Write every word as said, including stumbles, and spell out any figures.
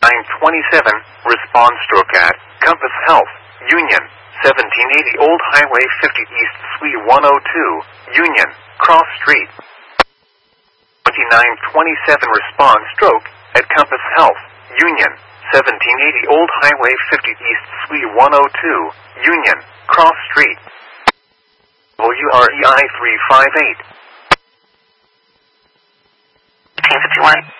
twenty-nine twenty-seven, response stroke at Compass Health, Union, seventeen eighty Old Highway fifty East Suite one oh two, Union, Cross Street. twenty-nine twenty-seven, response stroke at Compass Health, Union, seventeen eighty Old Highway fifty East Suite one oh two, Union, Cross Street. W R E I three five eight. fifteen fifty-one.